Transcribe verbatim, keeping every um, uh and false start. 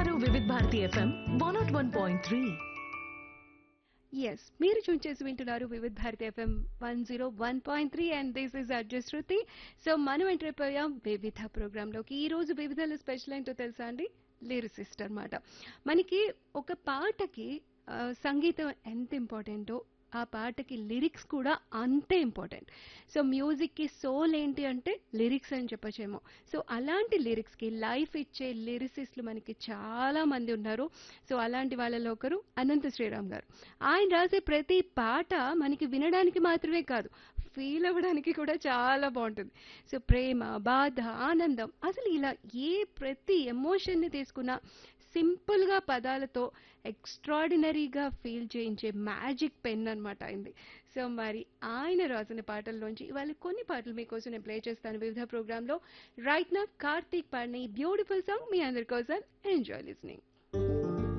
వింటున్నారు వివిధ Bharati FM one not one point three. Yes మీరు చూన్ చేసి వింటున్నారు Vividh Bharati FM one zero one point three and this is adjust Shruti. So మనం enter అయిపోయాం వివిధ ప్రోగ్రాంలోకి. ఈ రోజు వివిధలో స్పెషల్ ఏంటో తెలుసా అండి? లిరిసిస్ట్ అన్నమాట. మనకి ఒక పాటకి ఆ, సంగీతం ఎంత ఇంపార్టెంటో ఆ పాటకి లిరిక్స్ కూడా అంతే ఇంపార్టెంట్. సో మ్యూజిక్కి సోల్ ఏంటి అంటే లిరిక్స్ అని చెప్పొచ్చేమో. సో అలాంటి లిరిక్స్కి లైఫ్ ఇచ్చే లిరిసిస్టులు మనకి చాలా మంది ఉన్నారు. సో అలాంటి వాళ్ళలో ఒకరు అనంత శ్రీరామ్ గారు. ఆయన రాసే ప్రతి పాట మనకి వినడానికి మాత్రమే కాదు, ఫీల్ అవ్వడానికి కూడా చాలా బాగుంటుంది. సో ప్రేమ, బాధ, ఆనందం, అసలు ఇలా ఏ ప్రతి ఎమోషన్ని తీసుకున్నా సింపుల్గా పదాలతో ఎక్స్ట్రాడినరీగా ఫీల్ చేయించే మ్యాజిక్ పెన్ అనమాట అయింది. సో మరి ఆయన రాసిన పాటల్లోంచి ఇవాళ కొన్ని పాటలు మీకోసం నేను ప్లే చేస్తాను వివిధ ప్రోగ్రాంలో. రైట్ నా కార్తీక్ పాడిన ఈ బ్యూటిఫుల్ సాంగ్ మీ అందరి కోసం. Enjoy listening.